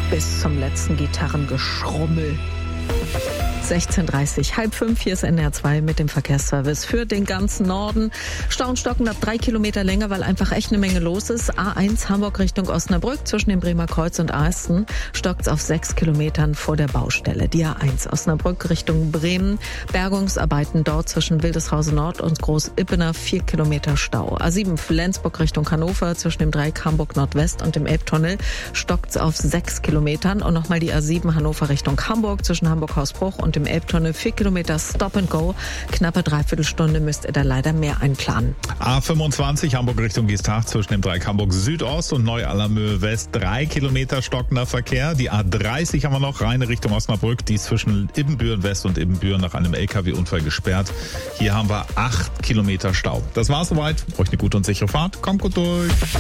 bis zum letzten Gitarrengeschrummel. 16:30, 4:30, hier ist NDR 2 mit dem Verkehrsservice für den ganzen Norden. Stauen stocken ab 3 Kilometer länger, weil einfach echt eine Menge los ist. A1 Hamburg Richtung Osnabrück zwischen dem Bremer Kreuz und Aesten stockt's auf 6 Kilometern vor der Baustelle. Die A1 Osnabrück Richtung Bremen. Bergungsarbeiten dort zwischen Wildeshausen Nord und Groß-Ippener, 4 Kilometer Stau. A7 Flensburg Richtung Hannover zwischen dem Dreieck Hamburg Nordwest und dem Elbtunnel stockt's auf 6 Kilometern. Und nochmal die A7 Hannover Richtung Hamburg zwischen Hamburg-Hausbruch und dem Elbtunnel, 4 Kilometer Stop and Go. Knappe Dreiviertelstunde müsst ihr da leider mehr einplanen. A25 Hamburg Richtung Geesthacht zwischen dem Dreieck Hamburg Südost und Neu-Allermöhe West, 3 Kilometer stockender Verkehr. Die A30 haben wir noch, reine Richtung Osnabrück, die ist zwischen Ibbenbüren West und Ibbenbüren nach einem LKW-Unfall gesperrt. Hier haben wir 8 Kilometer Stau. Das war's soweit. Euch eine gute und sichere Fahrt. Kommt gut durch.